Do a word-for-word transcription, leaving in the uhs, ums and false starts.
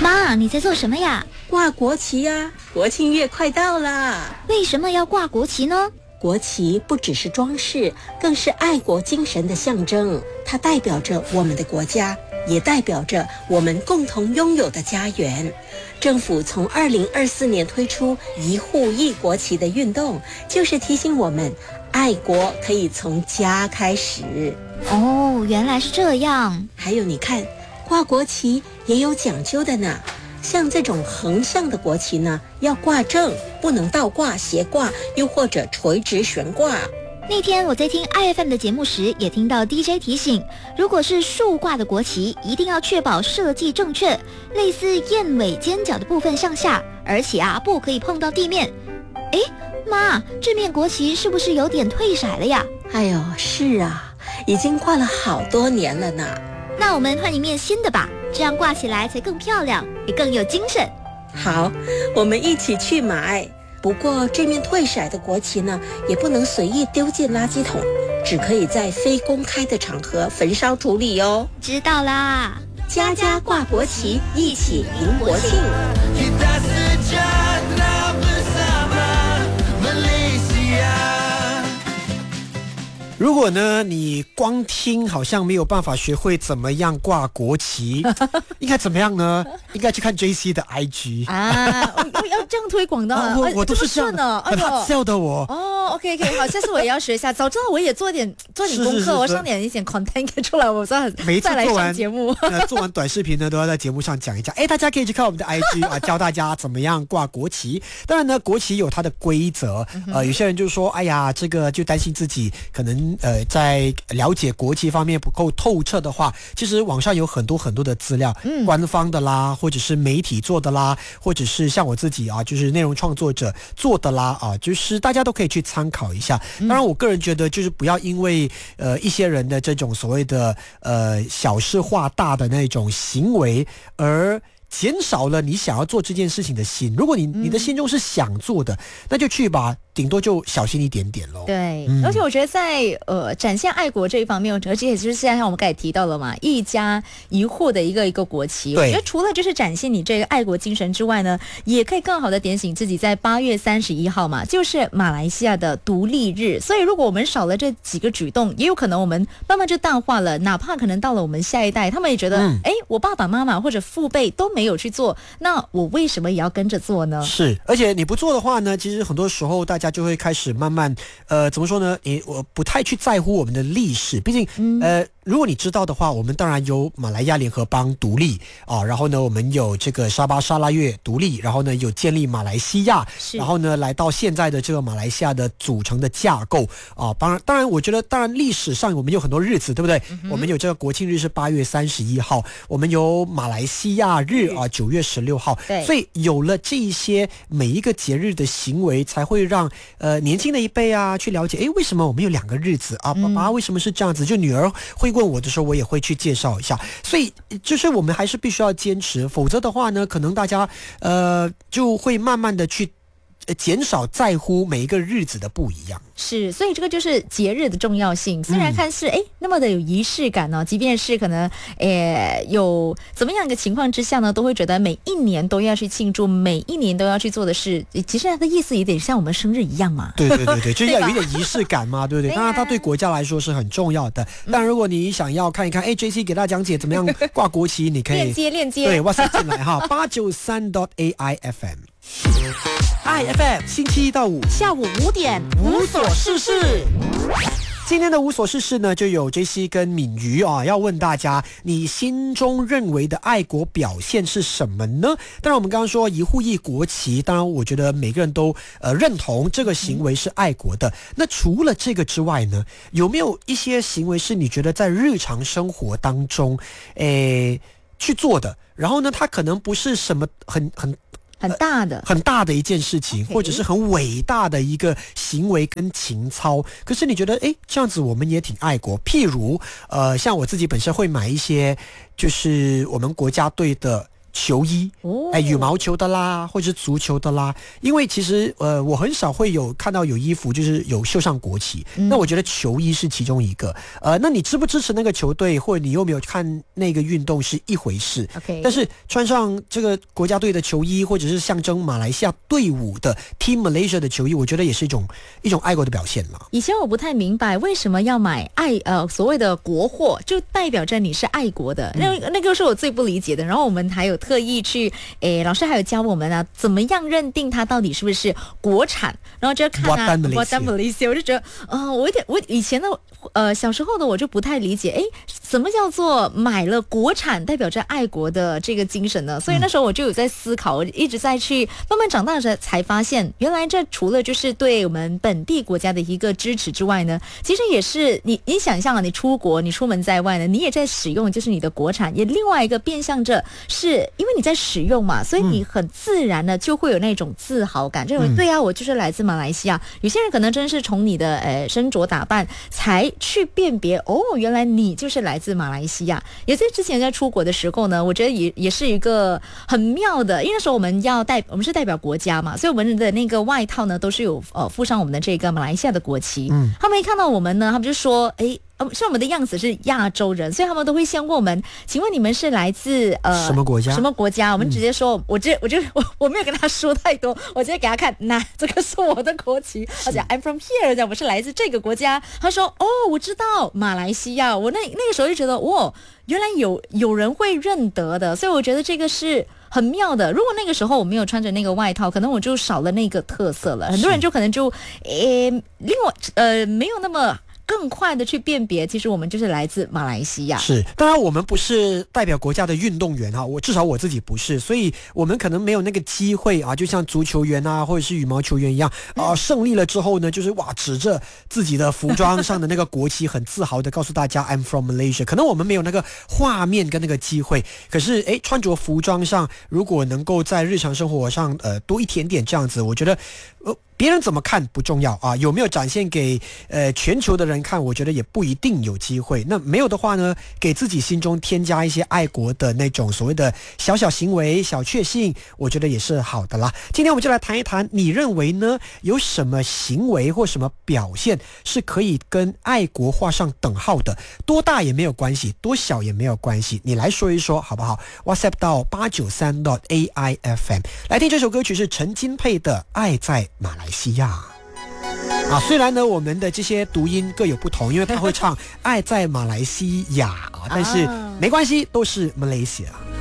妈，你在做什么呀？ 挂国旗呀、啊！国庆月快到了。 为什么要挂国旗呢？ 国旗不只是装饰，更是爱国精神的象征。它代表着我们的国家，也代表着我们共同拥有的家园。政府从二零二四年推出一户一国旗的运动，就是提醒我们，爱国可以从家开始。 哦，原来是这样。 还有你看，挂国旗也有讲究的呢。像这种横向的国旗呢，要挂正，不能倒挂、斜挂，又或者垂直悬挂。 那天我在听 I F M 的节目时，也听到 D J 提醒，如果是竖挂的国旗，一定要确保设计正确，类似燕尾尖角的部分向下，而且啊，不可以碰到地面。诶，妈，这面国旗是不是有点褪色了呀？ 哎呦，是啊，已经挂了好多年了呢。 那我们换一面新的吧，这样挂起来才更漂亮，也更有精神。 好，我们一起去买。不过这面褪色的国旗呢，也不能随意丢进垃圾桶，只可以在非公开的场合焚烧处理哦。 知道啦， 家家挂国旗，一起迎国庆。 如果呢，你光听好像没有办法学会怎么样挂国旗，应该怎么样呢？应该去看 J C 的 I G 啊！我我要这样推广的、啊啊，我我都是这样的， 很好笑的我。 哦 ，OK OK， 好，下次我也要学一下。早知道我也做点做点功课， 是是是是我上点一些 content 出来，我再每一次再来做完上节目。 呃，做完短视频呢，都要在节目上讲一讲。哎，大家可以去看我们的 I G 啊，教大家怎么样挂国旗。当然呢，国旗有它的规则。呃，有些人就说，哎呀，这个就担心自己可能呃在了解国旗方面不够透彻的话，其实网上有很多很多的资料，嗯，官方的啦，或者是媒体做的啦，或者是像我自己啊，就是内容创作者做的啦，啊，就是大家都可以去参考一下。当然，我个人觉得就是不要因为呃一些人的这种所谓的呃小事化大的那种行为而减少了你想要做这件事情的心。如果你你的心中是想做的，那就去吧，顶多就小心一点点咯。 对、 嗯， 而且我觉得在呃展现爱国这一方面，而且也就是现在我们刚才提到了嘛，一家一户的一个一个国旗，我觉得除了就是展现你这个爱国精神之外呢，也可以更好的点醒自己。在八月三十一号嘛，就是马来西亚的独立日，所以如果我们少了这几个举动，也有可能我们慢慢就淡化了。哪怕可能到了我们下一代，他们也觉得，哎、嗯，我爸爸妈妈或者父辈都没有去做，那我为什么也要跟着做呢？ 是，而且你不做的话呢，其实很多时候大家就会开始慢慢，呃，怎么说呢？你我不太去在乎我们的历史，毕竟，嗯、呃，如果你知道的话，我们当然有马来亚联合邦独立啊，然后呢，我们有这个沙巴沙拉越独立，然后呢，有建立马来西亚，然后呢，来到现在的这个马来西亚的组成的架构啊。当然，当然，我觉得，当然历史上我们有很多日子，对不对？嗯、我们有这个国庆日是八月三十一号，我们有马来西亚日啊，九月十六号。 对， 所以有了这一些每一个节日的行为，才会让呃年轻的一辈啊去了解，哎，为什么我们有两个日子啊？爸爸为什么是这样子？就女儿会问我的时候，我也会去介绍一下。所以就是我们还是必须要坚持，否则的话呢，可能大家呃就会慢慢的去减少在乎每一个日子的不一样。 是，所以这个就是节日的重要性。虽然看是哎、嗯、那么的有仪式感呢、哦，即便是可能诶有怎么样一个情况之下呢，都会觉得每一年都要去庆祝，每一年都要去做的事，其实它的意思也得像我们生日一样嘛。 对对对对，就是要有一点仪式感嘛，对不对？当然，它对国家来说是很重要的。但如果你想要看一看，哎 ，J C 给大家讲解怎么样挂国旗，你可以链接链接， 对 ，WhatsApp 进来哈，八九三 dot A I F M。I F M 星期一到五下午五点无所事事。 今天的无所事事呢，就有 J C 跟敏瑜啊，要问大家，你心中认为的爱国表现是什么呢？当然，我们刚刚说一户一国旗，当然我觉得每个人都呃认同这个行为是爱国的。那除了这个之外呢，有没有一些行为是你觉得在日常生活当中，诶去做的？然后呢，它可能不是什么很很。 很大的、 呃、很大的一件事情， okay. 或者是很伟大的一个行为跟情操，可是你觉得诶这样子我们也挺爱国。譬如呃像我自己本身会买一些就是我们国家队的球衣， 哦， 哎，羽毛球的啦，或者是足球的啦，因为其实呃，我很少会有看到有衣服就是有绣上国旗，嗯、那我觉得球衣是其中一个。呃，那你支不支持那个球队，或者你有没有看那个运动是一回事。 OK， 但是穿上这个国家队的球衣，或者是象征马来西亚队伍的 Team Malaysia 的球衣，我觉得也是一种一种爱国的表现了。 以前我不太明白为什么要买爱呃所谓的国货，就代表着你是爱国的，那、嗯、那个是我最不理解的。然后我们还有特意去，诶，老师还有教我们啊，怎么样认定它到底是不是国产，然后就看啊，我单马来西亚，我就觉得，呃，我有点，我以前的呃小时候的我就不太理解，诶，什么叫做买了国产代表着爱国的这个精神呢？所以那时候我就有在思考，我一直在去慢慢长大的时候才发现，原来这除了就是对我们本地国家的一个支持之外呢，其实也是你你想象啊，你出国，你出门在外呢，你也在使用就是你的国产，也另外一个变相着是因为你在使用嘛，所以你很自然的就会有那种自豪感，认为、嗯、对啊，我就是来自马来西亚。有些人可能真是从你的呃身着打扮才去辨别，哦，原来你就是来自马来西亚。也在之前在出国的时候呢，我觉得也也是一个很妙的，因为那时候我们要代我们是代表国家嘛，所以我们的那个外套呢都是有呃附上我们的这个马来西亚的国旗。嗯，他们一看到我们呢，他们就说，哎。像我们的样子是亚洲人，所以他们都会先问我们，请问你们是来自呃什么国家？ 什么国家？我们直接说，嗯、我直接我就我我没有跟他说太多，我直接给他看，那这个是我的国旗，而且 I'm from here， 讲我是来自这个国家。他说，哦，我知道马来西亚。我那那个时候就觉得，哇，原来有有人会认得的，所以我觉得这个是很妙的。如果那个时候我没有穿着那个外套，可能我就少了那个特色了。很多人就可能就诶，另外呃没有那么。更快的去辨别，其实我们就是来自马来西亚。 是，当然我们不是代表国家的运动员哈，我至少我自己不是，所以我们可能没有那个机会啊，就像足球员啊，或者是羽毛球员一样啊、呃，胜利了之后呢，就是哇，指着自己的服装上的那个国旗，很自豪的告诉大家 I'm from Malaysia。可能我们没有那个画面跟那个机会，可是哎，穿着服装上，如果能够在日常生活上呃多一点点这样子，我觉得呃。别人怎么看不重要啊，有没有展现给呃全球的人看，我觉得也不一定有机会。那没有的话呢，给自己心中添加一些爱国的那种所谓的小小行为、小确幸，我觉得也是好的啦。今天我们就来谈一谈，你认为呢？有什么行为或什么表现是可以跟爱国画上等号的？多大也没有关系，多小也没有关系，你来说一说好不好 ？WhatsApp 到八九三 A I F M 来听这首歌曲是陈金佩的《爱在马来西亚》。西亚啊，虽然呢我们的这些读音各有不同，因为他会唱爱在马来西亚啊，但是没关系，都是 Malaysia。